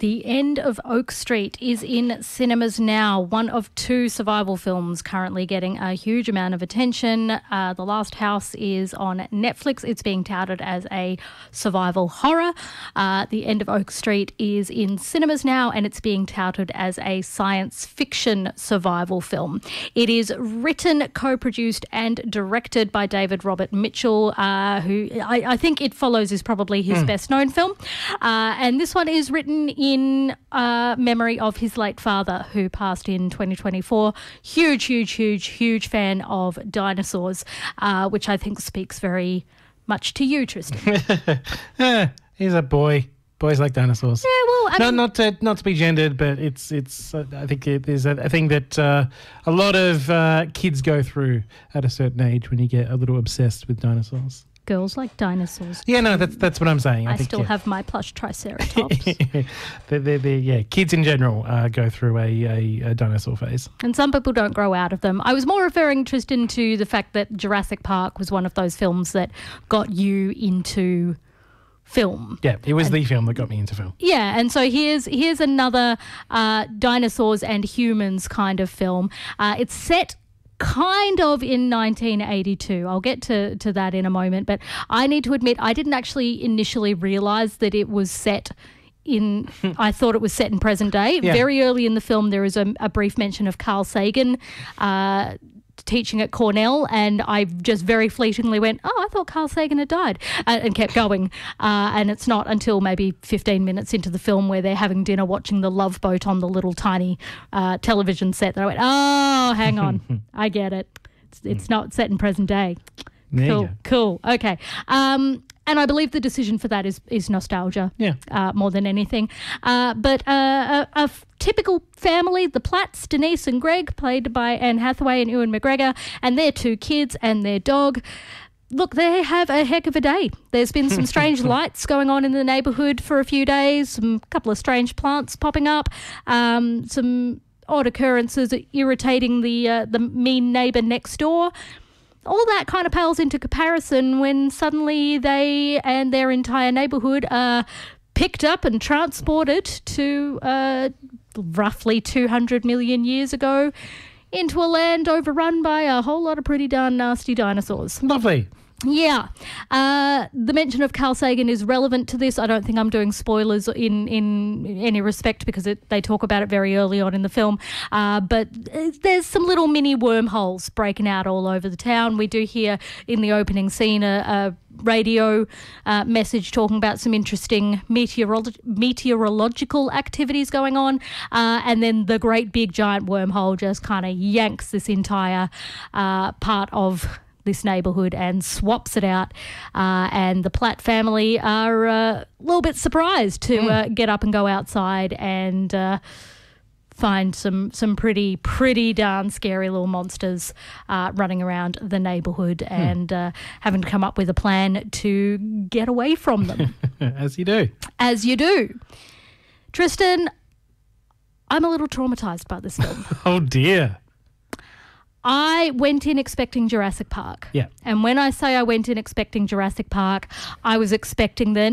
The End of Oak Street is in cinemas now, one of two survival films currently getting a huge amount of attention. The Last House is on Netflix. It's being touted as a survival horror. The End of Oak Street is in cinemas now, and it's being touted as a science fiction survival film. It is written, co-produced and directed by David Robert Mitchell, who I think It Follows is probably his best-known film. And this one is written in memory of his late father, who passed in 2024. Huge fan of dinosaurs, which I think speaks very much to you, Tristan. He's a boy. Boys like dinosaurs. Yeah, well, not to be gendered, but it's. I think it is a thing that a lot of kids go through at a certain age when you get a little obsessed with dinosaurs. Girls like dinosaurs. Yeah, no, that's what I'm saying. I think, still have my plush Triceratops. Kids in general go through a dinosaur phase. And some people don't grow out of them. I was more referring, Tristan, to the fact that Jurassic Park was one of those films that got you into film. Yeah, it was the film that got me into film. Yeah, and so here's another dinosaurs and humans kind of film. It's set kind of in 1982. I'll get to that in a moment, but I need to admit I didn't actually initially realise that it was set in, I thought it was set in present day. Yeah. Very early in the film there is a brief mention of Carl Sagan teaching at Cornell, and I just very fleetingly went, I thought Carl Sagan had died, and kept going. And it's not until maybe 15 minutes into the film where they're having dinner watching the Love Boat on the little tiny television set that I went, hang on, I get it. It's not set in present day. Cool. Okay. And I believe the decision for that is nostalgia, more than anything. But a typical family, the Platts, Denise and Greg, played by Anne Hathaway and Ewan McGregor, and their two kids and their dog. Look, they have a heck of a day. There's been some strange lights going on in the neighbourhood for a few days, a couple of strange plants popping up, some odd occurrences irritating the mean neighbour next door. All that kind of pales into comparison when suddenly they and their entire neighbourhood are picked up and transported to roughly 200 million years ago into a land overrun by a whole lot of pretty darn nasty dinosaurs. Lovely. Yeah. The mention of Carl Sagan is relevant to this. I don't think I'm doing spoilers in any respect because they talk about it very early on in the film. But there's some little mini wormholes breaking out all over the town. We do hear in the opening scene a radio message talking about some interesting meteorological activities going on. And then the great big giant wormhole just kind of yanks this entire part of this neighbourhood and swaps it out, and the Platt family are a little bit surprised to get up and go outside and find some pretty darn scary little monsters running around the neighbourhood and having to come up with a plan to get away from them. As you do. Tristan, I'm a little traumatised by this film. Oh dear. I went in expecting Jurassic Park. Yeah. And when I say I went in expecting Jurassic Park, I was expecting the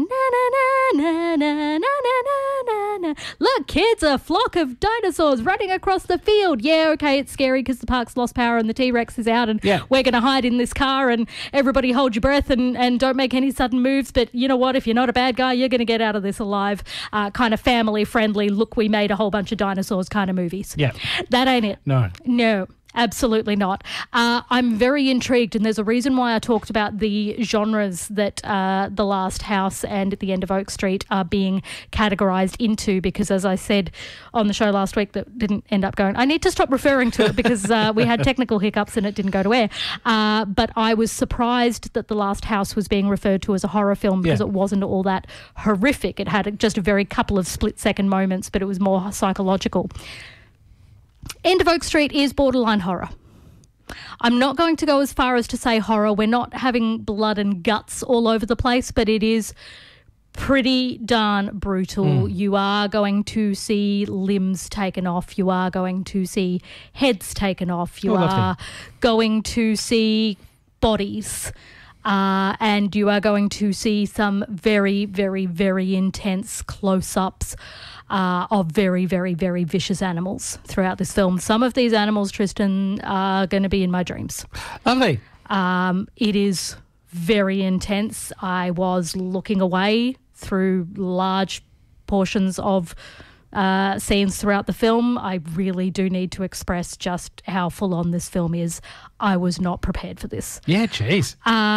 na-na-na-na-na-na-na-na-na. Look, kids, a flock of dinosaurs running across the field. Yeah, okay, it's scary because the park's lost power and the T-Rex is out and we're going to hide in this car and everybody hold your breath and don't make any sudden moves. But you know what? If you're not a bad guy, you're going to get out of this alive. Kind of family-friendly, look, we made a whole bunch of dinosaurs kind of movies. Yeah. That ain't it. No. Absolutely not. I'm very intrigued, and there's a reason why I talked about the genres that The Last House and At the End of Oak Street are being categorised into, because as I said on the show last week that didn't end up going, I need to stop referring to it because we had technical hiccups and it didn't go to air. But I was surprised that The Last House was being referred to as a horror film because it wasn't all that horrific. It had just a very couple of split-second moments, but it was more psychological. End of Oak Street is borderline horror. I'm not going to go as far as to say horror. We're not having blood and guts all over the place, but it is pretty darn brutal. You are going to see limbs taken off. You are going to see heads taken off. You are going to see bodies. And you are going to see some very, very, very intense close-ups of very, very, very vicious animals throughout this film. Some of these animals, Tristan, are going to be in my dreams. Lovely. It is very intense. I was looking away through large portions of scenes throughout the film. I really do need to express just how full on this film is. I was not prepared for this. Yeah, jeez.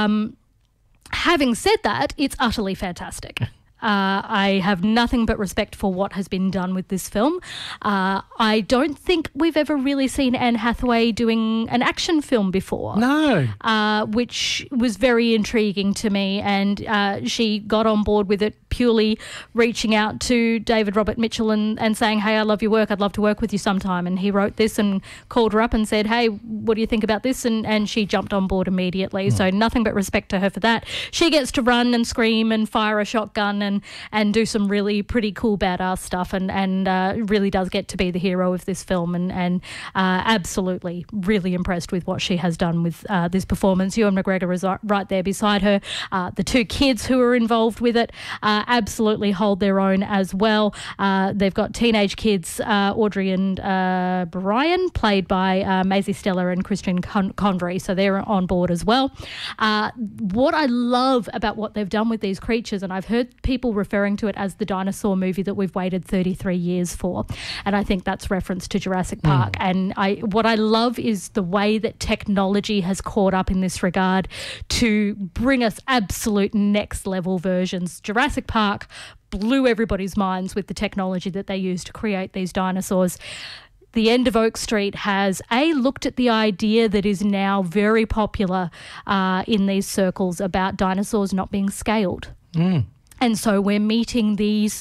Having said that, it's utterly fantastic. I have nothing but respect for what has been done with this film. I don't think we've ever really seen Anne Hathaway doing an action film before. No. Which was very intriguing to me, and she got on board with it purely reaching out to David Robert Mitchell and saying, hey, I love your work, I'd love to work with you sometime. And he wrote this and called her up and said, hey, what do you think about this? And she jumped on board immediately. So nothing but respect to her for that. She gets to run and scream and fire a shotgun and do some really pretty cool badass stuff and really does get to be the hero of this film and absolutely really impressed with what she has done with this performance. Ewan McGregor is right there beside her. The two kids who are involved with it absolutely hold their own as well. They've got teenage kids, Audrey and Brian, played by Maisie Stella and Christian Convery, so they're on board as well. What I love about what they've done with these creatures, and I've heard people referring to it as the dinosaur movie that we've waited 33 years for, and I think that's reference to Jurassic Park. And what I love is the way that technology has caught up in this regard to bring us absolute next level versions. Jurassic Park blew everybody's minds with the technology that they used to create these dinosaurs. The End of Oak Street has looked at the idea that is now very popular in these circles about dinosaurs not being scaled. And so we're meeting these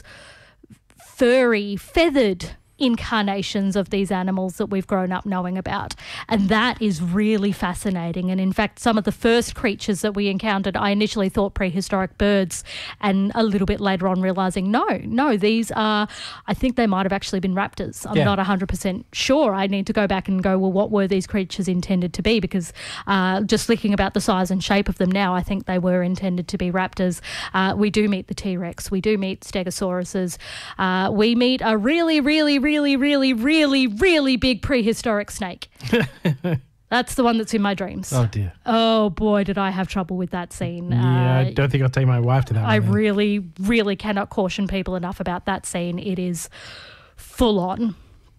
furry, feathered incarnations of these animals that we've grown up knowing about. And that is really fascinating. And in fact, some of the first creatures that we encountered, I initially thought prehistoric birds, and a little bit later on realising, no, these are, I think they might have actually been raptors. I'm not 100% sure. I need to go back and go, well, what were these creatures intended to be? Because just looking about the size and shape of them now, I think they were intended to be raptors. We do meet the T-Rex. We do meet Stegosauruses. We meet a really, really, really, really, really, really big prehistoric snake. That's the one that's in my dreams. Oh, dear. Oh, boy, did I have trouble with that scene. Yeah, I don't think I'll take my wife to that I one. really, really cannot caution people enough about that scene. It is full on.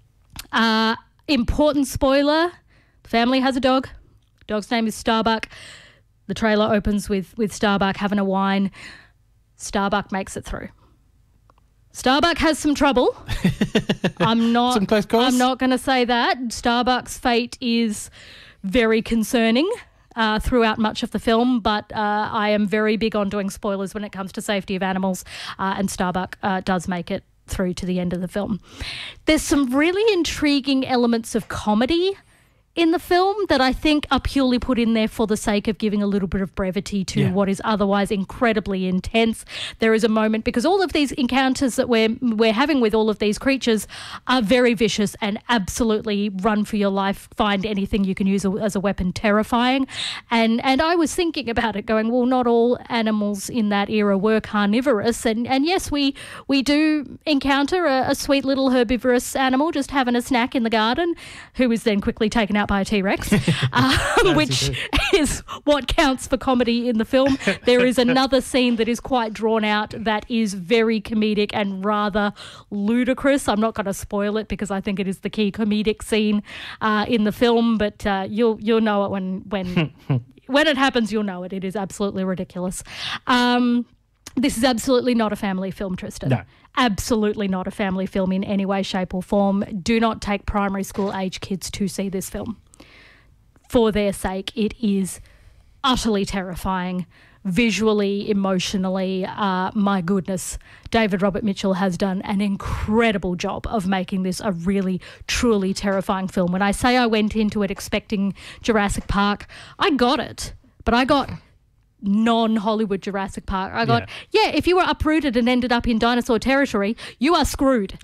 Important spoiler, the family has a dog. Dog's name is Starbuck. The trailer opens with Starbuck having a wine. Starbuck makes it through. Starbuck has some trouble. I'm not Some close calls? I'm not going to say that. Starbuck's fate is very concerning throughout much of the film, but I am very big on doing spoilers when it comes to safety of animals, and Starbuck does make it through to the end of the film. There's some really intriguing elements of comedy in the film that I think are purely put in there for the sake of giving a little bit of brevity to what is otherwise incredibly intense. There is a moment, because all of these encounters that we're having with all of these creatures are very vicious and absolutely run for your life, find anything you can use as a weapon terrifying. And I was thinking about it going, well, not all animals in that era were carnivorous. And yes, we do encounter a sweet little herbivorous animal just having a snack in the garden, who is then quickly taken out by a T-Rex, which is what counts for comedy in the film. There is another scene that is quite drawn out that is very comedic and rather ludicrous. I'm not going to spoil it because I think it is the key comedic scene in the film, but you'll know it when it happens. You'll know it. It is absolutely ridiculous. This is absolutely not a family film, Tristan. No. Absolutely not a family film in any way, shape or form. Do not take primary school age kids to see this film. For their sake, it is utterly terrifying, visually, emotionally. My goodness, David Robert Mitchell has done an incredible job of making this a really, truly terrifying film. When I say I went into it expecting Jurassic Park, I got it, but I got non-Hollywood Jurassic Park. I got, if you were uprooted and ended up in dinosaur territory, you are screwed.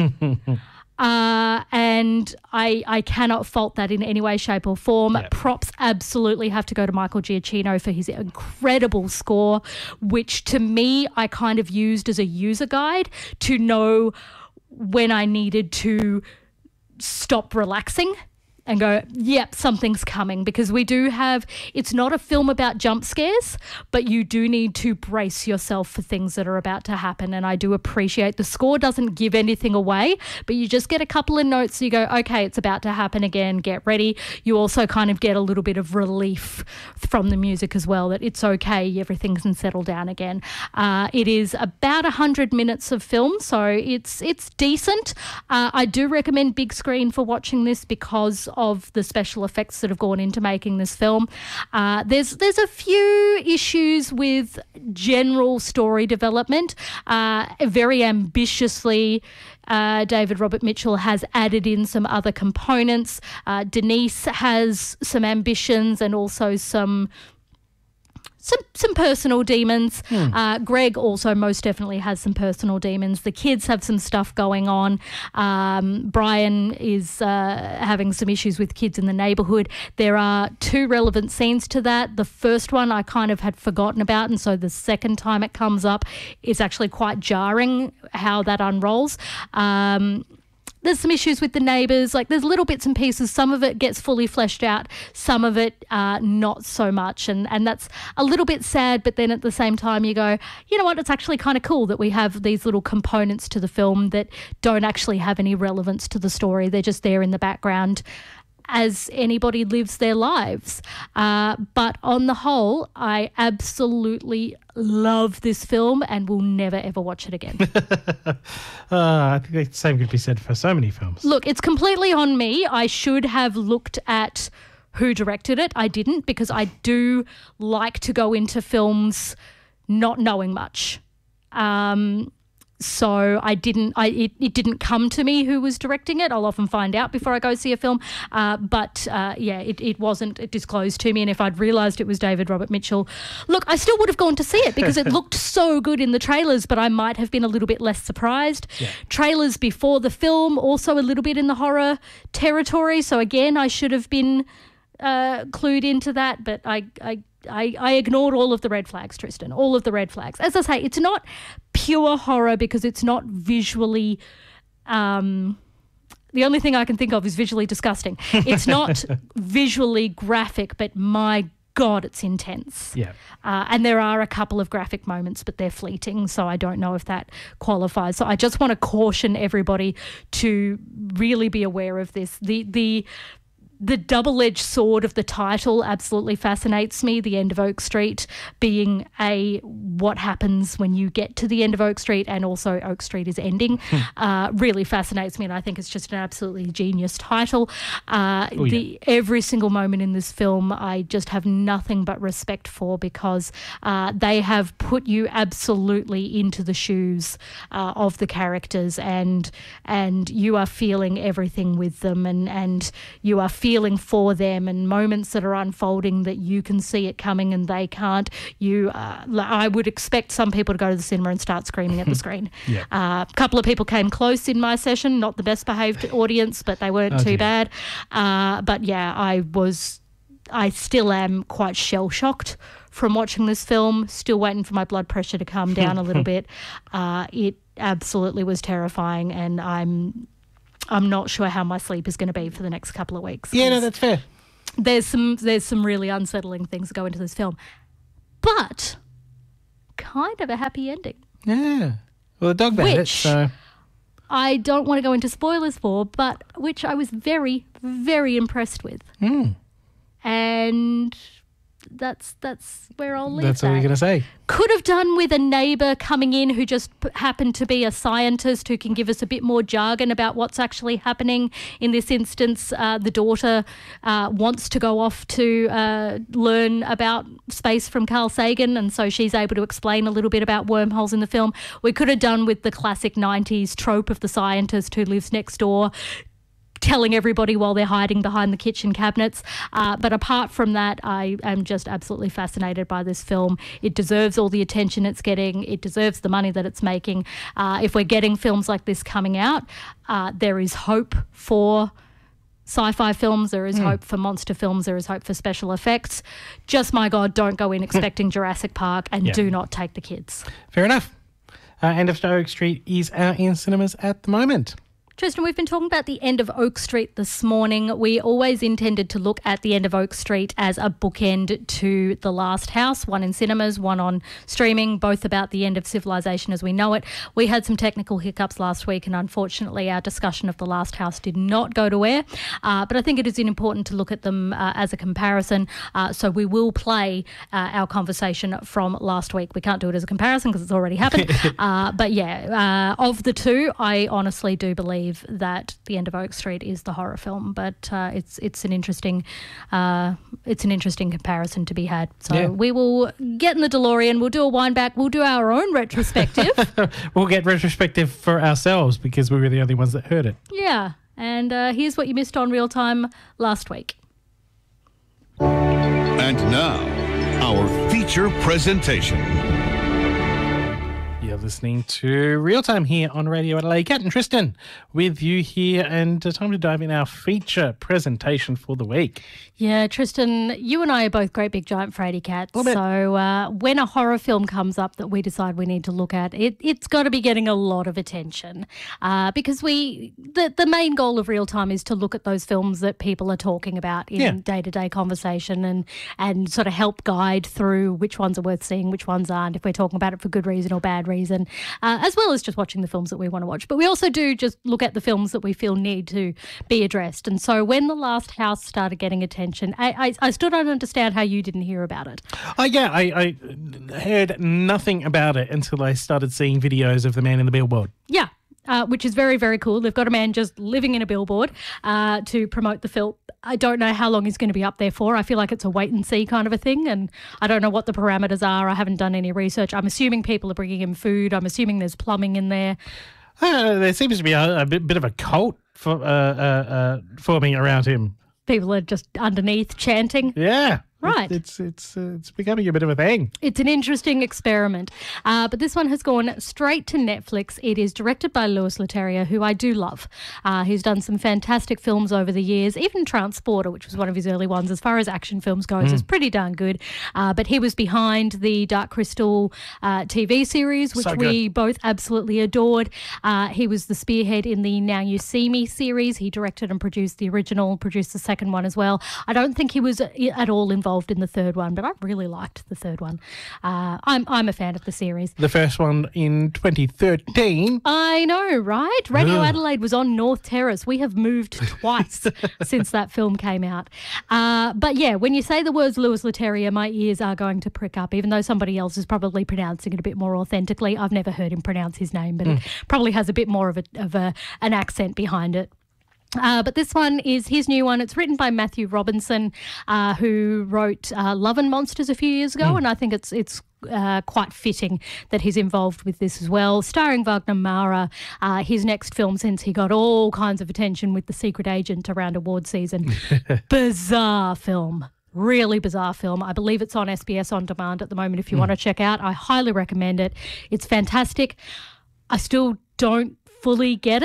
And I cannot fault that in any way, shape or form. Yep. Props absolutely have to go to Michael Giacchino for his incredible score, which to me I kind of used as a user guide to know when I needed to stop relaxing and go, yep, something's coming, because we do have, it's not a film about jump scares, but you do need to brace yourself for things that are about to happen. And I do appreciate the score doesn't give anything away, but you just get a couple of notes. So you go, okay, it's about to happen again, get ready. You also kind of get a little bit of relief from the music as well, that it's okay, everything can settle down again. It is about 100 minutes of film, so it's decent. I do recommend big screen for watching this because of the special effects that have gone into making this film. There's a few issues with general story development. Very ambitiously, David Robert Mitchell has added in some other components. Denise has some ambitions and also some personal demons. Greg also most definitely has some personal demons. The kids have some stuff going on. Brian is having some issues with kids in the neighbourhood. There are 2 relevant scenes to that. The first one I kind of had forgotten about, and so the second time it comes up, it's actually quite jarring how that unrolls. There's some issues with the neighbours. Like, there's little bits and pieces. Some of it gets fully fleshed out. Some of it not so much. And that's a little bit sad. But then at the same time, you go, you know what? It's actually kind of cool that we have these little components to the film that don't actually have any relevance to the story. They're just there in the background as anybody lives their lives. But on the whole, I absolutely love this film and will never, ever watch it again. I think the same could be said for so many films. Look, it's completely on me. I should have looked at who directed it. I didn't, because I do like to go into films not knowing much. So it didn't come to me who was directing it. I'll often find out before I go see a film. It wasn't disclosed to me. And if I'd realised it was David Robert Mitchell, look, I still would have gone to see it because it looked so good in the trailers, but I might have been a little bit less surprised. Yeah. Trailers before the film, also a little bit in the horror territory. So again, I should have been clued into that, but I ignored all of the red flags, Tristan, all of the red flags. As I say, it's not pure horror because it's not visually the only thing I can think of is visually disgusting. It's not visually graphic, but my God, it's intense. Yeah. And there are a couple of graphic moments, but they're fleeting, so I don't know if that qualifies. So I just want to caution everybody to really be aware of this. The double-edged sword of the title absolutely fascinates me, the end of Oak Street being what happens when you get to the end of Oak Street, and also Oak Street is ending, really fascinates me, and I think it's just an absolutely genius title. Every single moment in this film I just have nothing but respect for, because they have put you absolutely into the shoes of the characters, and you are feeling everything with them, and you are feeling for them, and moments that are unfolding that you can see it coming and they can't. I would expect some people to go to the cinema and start screaming at the screen. Yeah. A couple of people came close in my session, not the best behaved audience, but they weren't too bad. But yeah, I still am quite shell shocked from watching this film, still waiting for my blood pressure to come down a little bit. It absolutely was terrifying, and I'm not sure how my sleep is going to be for the next couple of weeks. Yeah, no, that's fair. There's some really unsettling things that go into this film, but kind of a happy ending. Yeah. Well, the dog bandit, so I don't want to go into spoilers for, but which I was very, very impressed with. And that's where I'll leave That's all you're going to say. Could have done with a neighbour coming in who just happened to be a scientist who can give us a bit more jargon about what's actually happening. In this instance, the daughter wants to go off to learn about space from Carl Sagan, and so she's able to explain a little bit about wormholes in the film. We could have done with the classic 90s trope of the scientist who lives next door, telling everybody while they're hiding behind the kitchen cabinets. But apart from that, I am just absolutely fascinated by this film. It deserves all the attention it's getting. It deserves the money that it's making. If we're getting films like this coming out, there is hope for sci-fi films, there is hope for monster films, there is hope for special effects. Just, my God, don't go in expecting Jurassic Park, and do not take the kids. Fair enough. End of Oak Street is out in cinemas at the moment. Tristan, we've been talking about the End of Oak Street this morning. We always intended to look at the End of Oak Street as a bookend to The Last House, one in cinemas, one on streaming, both about the end of civilization as we know it. We had some technical hiccups last week, and unfortunately our discussion of The Last House did not go to air. But I think it is important to look at them as a comparison. So we will play our conversation from last week. We can't do it as a comparison because it's already happened. But yeah, of the two, I honestly do believe that The End of Oak Street is the horror film, but it's an interesting comparison to be had. So we will get in the DeLorean, we'll do a wind back, we'll do our own retrospective. We'll get retrospective for ourselves because we were the only ones that heard it. Yeah, and here's what you missed on Real Time last week. And now, our feature presentation. You're listening to Real Time here on Radio Adelaide. Kat and Tristan with you here, and time to dive in our feature presentation for the week. Yeah, Tristan, you and I are both great big giant fraidy cats. So when a horror film comes up that we decide we need to look at, it's got to be getting a lot of attention because the main goal of Real Time is to look at those films that people are talking about in day-to-day conversation and sort of help guide through which ones are worth seeing, which ones aren't, if we're talking about it for good reason or bad reason, as well as just watching the films that we want to watch. But we also do just look at the films that we feel need to be addressed. And so when The Last House started getting attention, I still don't understand how you didn't hear about it. I heard nothing about it until I started seeing videos of the man in the billboard. Yeah. Which is very, very cool. They've got a man just living in a billboard to promote the film. I don't know how long he's going to be up there for. I feel like it's a wait and see kind of a thing, and I don't know what the parameters are. I haven't done any research. I'm assuming people are bringing him food. I'm assuming there's plumbing in there. There seems to be a bit of a cult forming around him. People are just underneath chanting. Yeah. Right. It's becoming a bit of a thing. It's an interesting experiment. But this one has gone straight to Netflix. It is directed by Louis Leterrier, who I do love. He's done some fantastic films over the years. Even Transporter, which was one of his early ones, as far as action films goes, is pretty darn good. But he was behind the Dark Crystal TV series, which we both absolutely adored. He was the spearhead in the Now You See Me series. He directed and produced the original, produced the second one as well. I don't think he was at all involved in the third one, but I really liked the third one. I'm a fan of the series. The first one in 2013. I know, right? Radio Adelaide was on North Terrace. We have moved twice since that film came out. But yeah, when you say the words Louis Leterrier, my ears are going to prick up, even though somebody else is probably pronouncing it a bit more authentically. I've never heard him pronounce his name, but it probably has a bit more of an accent behind it. But this one is his new one. It's written by Matthew Robinson, who wrote Love and Monsters a few years ago, and I think it's quite fitting that he's involved with this as well. Starring Wagner Mara, his next film since he got all kinds of attention with The Secret Agent around award season. Bizarre film. Really bizarre film. I believe it's on SBS On Demand at the moment if you want to check out. I highly recommend it. It's fantastic. I still don't fully get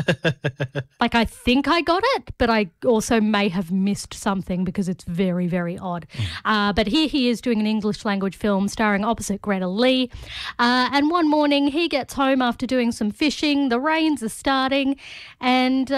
it. Like, I think I got it, but I also may have missed something because it's very, very odd. But here he is doing an English language film starring opposite Greta Lee. And one morning he gets home after doing some fishing. The rains are starting and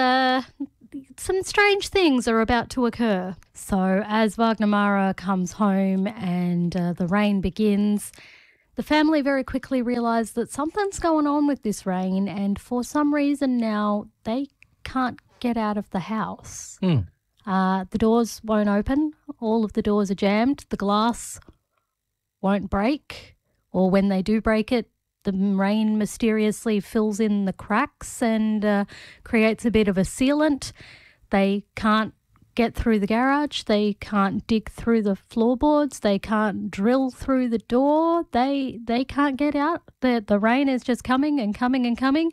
some strange things are about to occur. So as Wagner Mara comes home and the rain begins, the family very quickly realise that something's going on with this rain, and for some reason now they can't get out of the house. The doors won't open. All of the doors are jammed. The glass won't break, or when they do break it, the rain mysteriously fills in the cracks and creates a bit of a sealant. They can't get through the garage. They can't dig through the floorboards. They can't drill through the door. They can't get out. The rain is just coming and coming and coming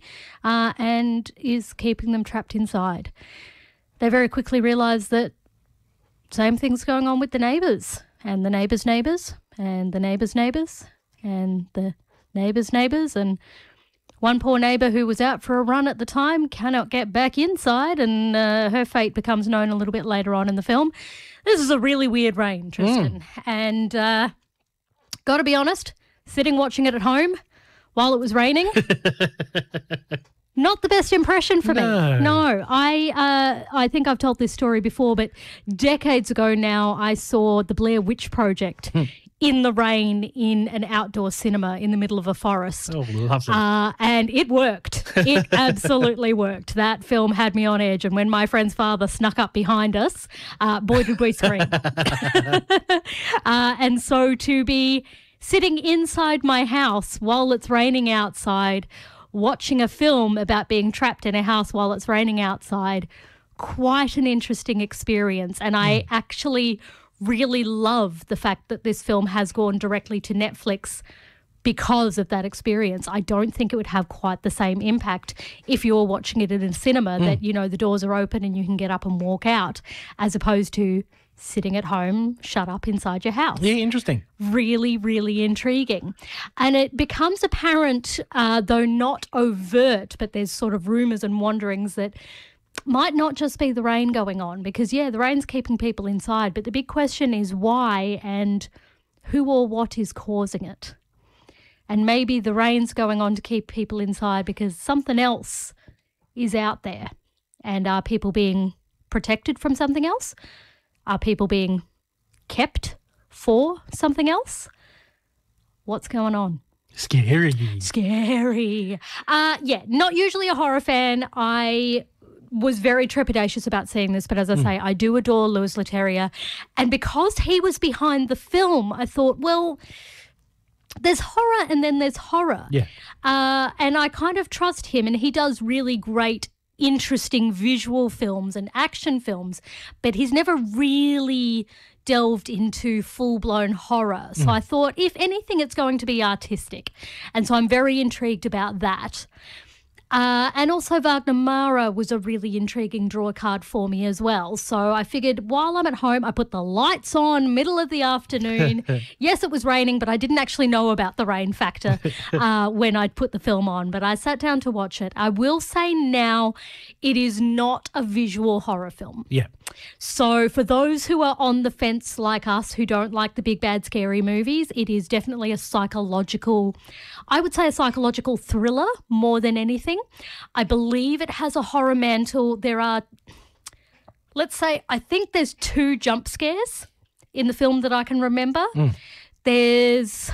and is keeping them trapped inside. They very quickly realise that same thing's going on with the neighbours and the neighbours' neighbours and the neighbours' neighbours and the neighbours' neighbours, and one poor neighbour who was out for a run at the time cannot get back inside, and her fate becomes known a little bit later on in the film. This is a really weird rain, Tristan. And got to be honest, sitting watching it at home while it was raining. Not the best impression for me. No, I think I've told this story before, but decades ago now, I saw the Blair Witch Project in the rain in an outdoor cinema in the middle of a forest. Oh, lovely. And it worked. It absolutely worked. That film had me on edge. And when my friend's father snuck up behind us, boy, did we scream. And so to be sitting inside my house while it's raining outside, watching a film about being trapped in a house while it's raining outside, quite an interesting experience. And I actually really love the fact that this film has gone directly to Netflix because of that experience. I don't think it would have quite the same impact if you're watching it in a cinema that, you know, the doors are open and you can get up and walk out, as opposed to sitting at home, shut up inside your house. Yeah, interesting. Really, really intriguing. And it becomes apparent, though not overt, but there's sort of rumours and wanderings that might not just be the rain going on, because, yeah, the rain's keeping people inside, but the big question is why and who or what is causing it. And maybe the rain's going on to keep people inside because something else is out there. And are people being protected from something else? Are people being kept for something else? What's going on? Scary. Scary. Yeah, not usually a horror fan. I was very trepidatious about seeing this, but as I say, I do adore Louis Leterrier. And because he was behind the film, I thought, well, there's horror and then there's horror. Yeah. And I kind of trust him, and he does really great, interesting visual films and action films, but he's never really delved into full-blown horror. So I thought, if anything, it's going to be artistic. And so I'm very intrigued about that. And also Wagner Mara was a really intriguing draw card for me as well. So I figured while I'm at home, I put the lights on, middle of the afternoon. Yes, it was raining, but I didn't actually know about the rain factor when I'd put the film on. But I sat down to watch it. I will say now, it is not a visual horror film. Yeah. So for those who are on the fence like us, who don't like the big, bad, scary movies, it is definitely a psychological, I would say a psychological thriller more than anything. I believe it has a horror mantle. There are, let's say, I think there's 2 jump scares in the film that I can remember. There's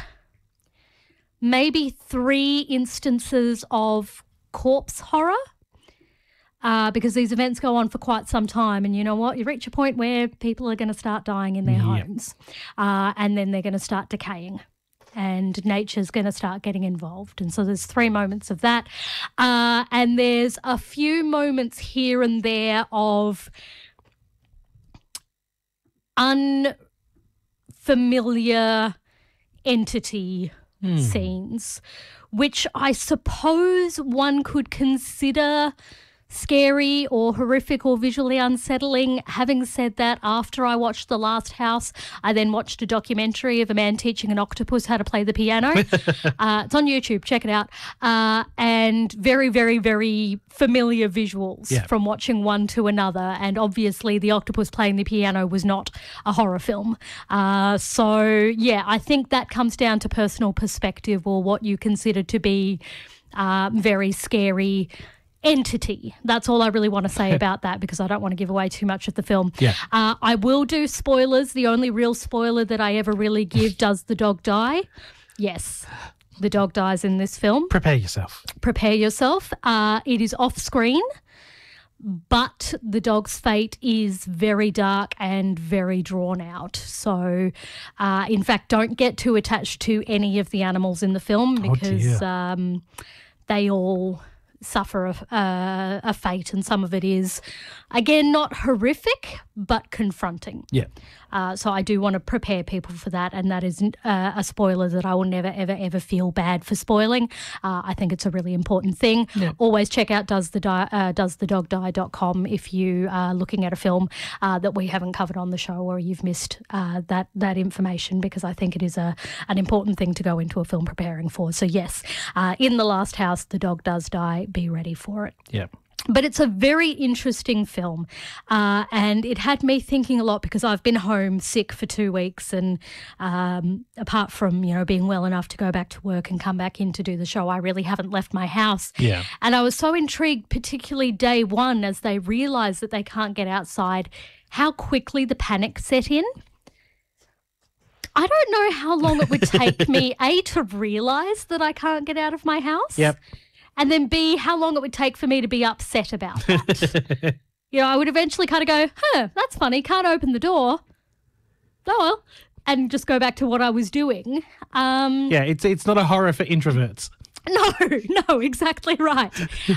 maybe 3 instances of corpse horror. Because these events go on for quite some time, and you know what? You reach a point where people are going to start dying in their homes, and then they're going to start decaying, and nature's going to start getting involved. And so there's 3 moments of that, and there's a few moments here and there of unfamiliar entity scenes, which I suppose one could consider scary or horrific or visually unsettling. Having said that, after I watched The Last House, I then watched a documentary of a man teaching an octopus how to play the piano. It's on YouTube, check it out. And very, very, very familiar visuals from watching one to another. And obviously the octopus playing the piano was not a horror film. So, yeah, I think that comes down to personal perspective or what you consider to be very scary entity. That's all I really want to say about that, because I don't want to give away too much of the film. Yeah. I will do spoilers. The only real spoiler that I ever really give, does the dog die? Yes, the dog dies in this film. Prepare yourself. Prepare yourself. It is off screen, but the dog's fate is very dark and very drawn out. So, in fact, don't get too attached to any of the animals in the film, because they all suffer a fate, and some of it is, again, not horrific but confronting. Yeah. So I do want to prepare people for that, and that is a spoiler that I will never, ever, ever feel bad for spoiling. I think it's a really important thing. Yeah. Always check out doesthedogdie.com if you are looking at a film that we haven't covered on the show, or you've missed that information, because I think it is an important thing to go into a film preparing for. So yes, in The Last House, the dog does die. Be ready for it. Yeah. But it's a very interesting film, and it had me thinking a lot because I've been home sick for 2 weeks, and apart from, being well enough to go back to work and come back in to do the show, I really haven't left my house. Yeah. And I was so intrigued, particularly day one, as they realise that they can't get outside, how quickly the panic set in. I don't know how long it would take me, A, to realise that I can't get out of my house. Yep. And then B, how long it would take for me to be upset about that. I would eventually kind of go, that's funny, can't open the door. Oh, well, and just go back to what I was doing. Yeah, it's not a horror for introverts. No, exactly right.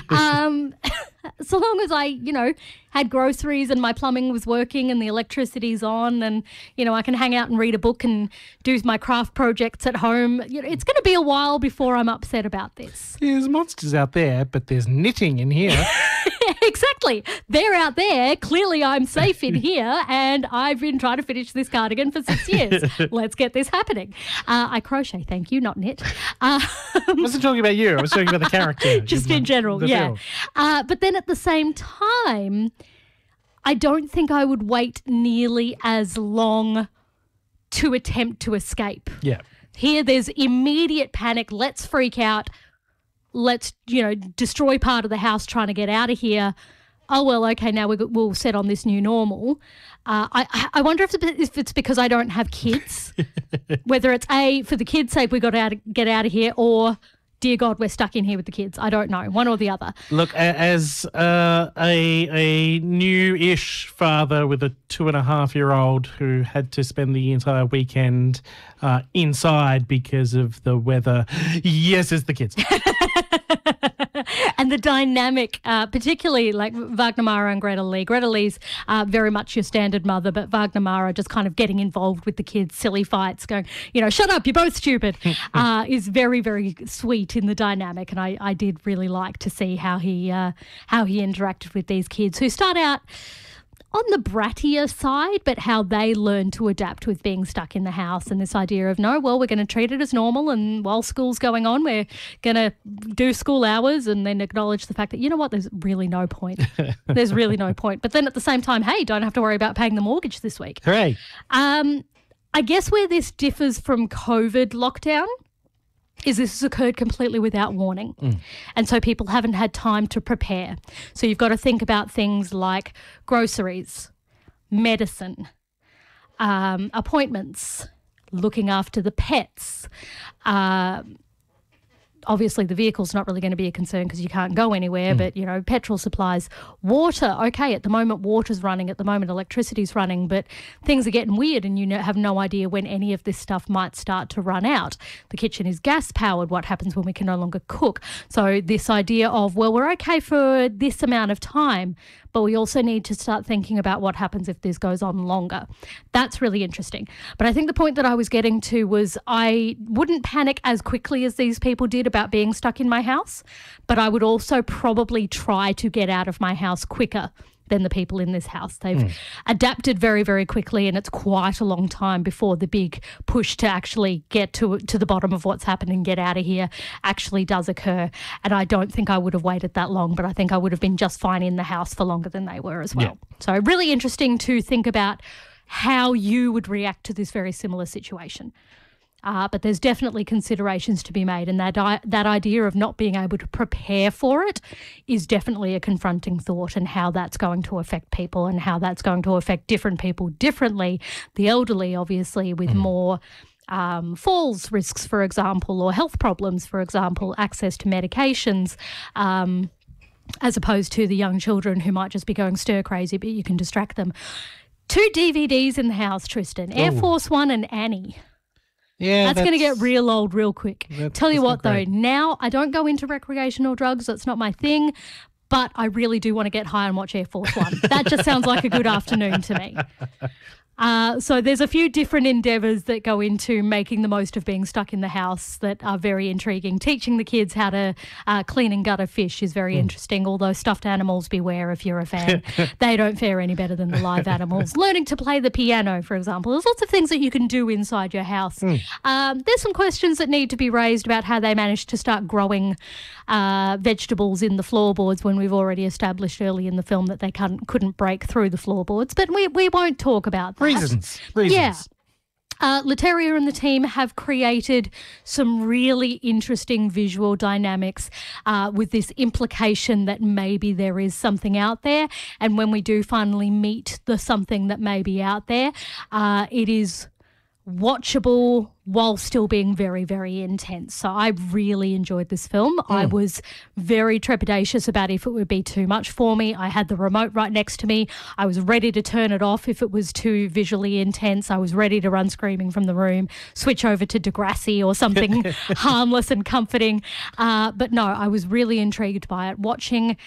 So long as I, had groceries and my plumbing was working and the electricity's on and, I can hang out and read a book and do my craft projects at home, it's going to be a while before I'm upset about this. There's monsters out there, but there's knitting in here. Exactly. They're out there. Clearly I'm safe in here and I've been trying to finish this cardigan for 6 years. Let's get this happening. I crochet, thank you, not knit. I wasn't talking about you. I was talking about the character. Just in general, yeah. But then at the same time, I don't think I would wait nearly as long to attempt to escape. Yeah. Here there's immediate panic. Let's freak out. Let's, destroy part of the house trying to get out of here. Oh, well, okay, now we'll set on this new normal. I wonder if it's because I don't have kids, whether it's A, for the kids' sake, we got to get out of here, or, dear God, we're stuck in here with the kids. I don't know, one or the other. Look, as a new-ish father with a 2.5-year-old who had to spend the entire weekend inside because of the weather, yes, it's the kids. And the dynamic, particularly like Wagner Mara and Greta Lee. Greta Lee's very much your standard mother, but Wagner Mara just kind of getting involved with the kids, silly fights, going, shut up, you're both stupid, is very, very sweet in the dynamic. And I did really like to see how he interacted with these kids who start out on the brattier side, but how they learn to adapt with being stuck in the house and this idea of, no, well, we're going to treat it as normal, and while school's going on, we're going to do school hours, and then acknowledge the fact that, you know what, there's really no point. There's really no point. But then at the same time, hey, don't have to worry about paying the mortgage this week. Hooray. I guess where this differs from COVID lockdown is this has occurred completely without warning. And so people haven't had time to prepare. So you've got to think about things like groceries, medicine, appointments, looking after the pets. Obviously, the vehicle's not really going to be a concern because you can't go anywhere, but, petrol supplies, water. Okay, at the moment, water's running. At the moment, electricity's running, but things are getting weird and you have no idea when any of this stuff might start to run out. The kitchen is gas-powered. What happens when we can no longer cook? So this idea of, well, we're okay for this amount of time, but we also need to start thinking about what happens if this goes on longer. That's really interesting. But I think the point that I was getting to was I wouldn't panic as quickly as these people did about being stuck in my house, but I would also probably try to get out of my house quicker than the people in this house. They've adapted very, very quickly, and it's quite a long time before the big push to actually get to the bottom of what's happened and get out of here actually does occur. And I don't think I would have waited that long, but I think I would have been just fine in the house for longer than they were as well. Yeah. So really interesting to think about how you would react to this very similar situation. But there's definitely considerations to be made, and that idea of not being able to prepare for it is definitely a confronting thought, and how that's going to affect people and how that's going to affect different people differently. The elderly, obviously, with more falls risks, for example, or health problems, for example, access to medications, as opposed to the young children who might just be going stir crazy, but you can distract them. 2 DVDs in the house, Tristan, Air Force One and Annie. Yeah, that's going to get real old real quick. Tell you what, though, great. now I don't go into recreational drugs. That's not my thing. But I really do want to get high and watch Air Force One. That just sounds like a good afternoon to me. So there's a few different endeavours that go into making the most of being stuck in the house that are very intriguing. Teaching the kids how to clean and gut a fish is very interesting, although stuffed animals, beware if you're a fan. They don't fare any better than the live animals. Learning to play the piano, for example. There's lots of things that you can do inside your house. There's some questions that need to be raised about how they managed to start growing vegetables in the floorboards when we've already established early in the film that they couldn't break through the floorboards. But we won't talk about that. Reasons. Yeah. Leterrier and the team have created some really interesting visual dynamics with this implication that maybe there is something out there. And when we do finally meet the something that may be out there, it is watchable while still being very, very intense. So I really enjoyed this film. I was very trepidatious about if it would be too much for me. I had the remote right next to me. I was ready to turn it off if it was too visually intense. I was ready to run screaming from the room, switch over to Degrassi or something harmless and comforting. But no, I was really intrigued by it, watching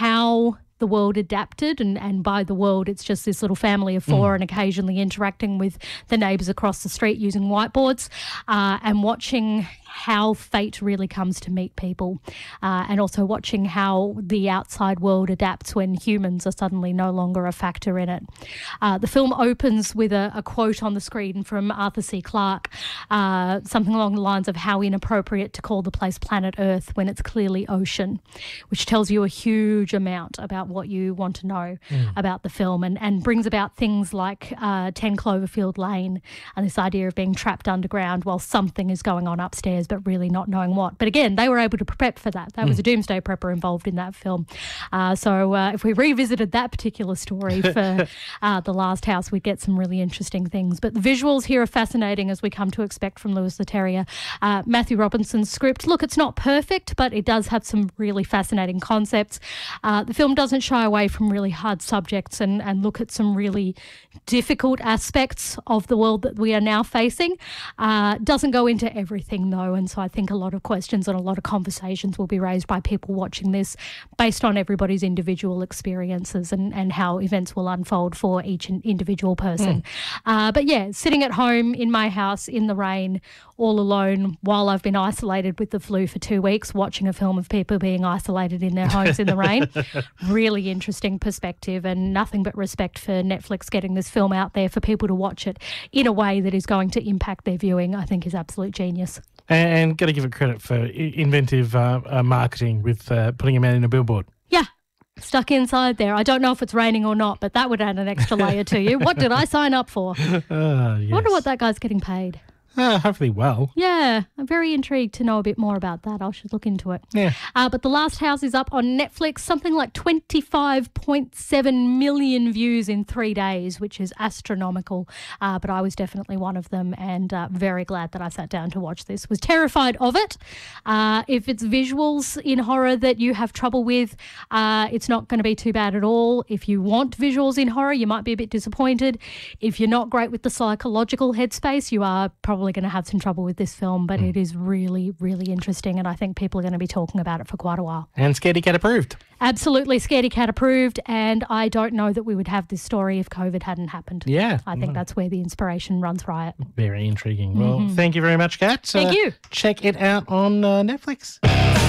how the world adapted, and by the world it's just this little family of four and occasionally interacting with the neighbours across the street using whiteboards, and watching how fate really comes to meet people, and also watching how the outside world adapts when humans are suddenly no longer a factor in it. The film opens with a quote on the screen from Arthur C. Clarke, something along the lines of how inappropriate to call the place planet Earth when it's clearly ocean, which tells you a huge amount about what you want to know about the film, and brings about things like 10 Cloverfield Lane and this idea of being trapped underground while something is going on upstairs but really not knowing what. But again, they were able to prep for that. That was a doomsday prepper involved in that film. So if we revisited that particular story for The Last House, we'd get some really interesting things. But the visuals here are fascinating, as we come to expect from Louis Leterrier. Matthew Robinson's script, look, it's not perfect, but it does have some really fascinating concepts. The film doesn't shy away from really hard subjects and look at some really difficult aspects of the world that we are now facing. Doesn't go into everything, though, and so I think a lot of questions and a lot of conversations will be raised by people watching this based on everybody's individual experiences and how events will unfold for each individual person. But yeah, sitting at home in my house in the rain, all alone, while I've been isolated with the flu for 2 weeks, watching a film of people being isolated in their homes in the rain. Really interesting perspective, and nothing but respect for Netflix getting this film out there for people to watch it in a way that is going to impact their viewing. I think is absolute genius. And got to give it credit for inventive marketing with putting him out in a billboard. Yeah, stuck inside there. I don't know if it's raining or not, but that would add an extra layer to you. What did I sign up for? Yes. I wonder what that guy's getting paid. Hopefully well. Yeah, I'm very intrigued to know a bit more about that. I should look into it. Yeah. But The Last House is up on Netflix, something like 25.7 million views in 3 days, which is astronomical. But I was definitely one of them, and very glad that I sat down to watch this. Was terrified of it. If it's visuals in horror that you have trouble with, it's not going to be too bad at all. If you want visuals in horror, you might be a bit disappointed. If you're not great with the psychological headspace, you are probably going to have some trouble with this film, but it is really, really interesting, and I think people are going to be talking about it for quite a while. And Scaredy Cat approved. Absolutely, Scaredy Cat approved, and I don't know that we would have this story if COVID hadn't happened. Yeah. I think that's where the inspiration runs riot. Very intriguing. Well, thank you very much, Kat. Thank you. Check it out on Netflix.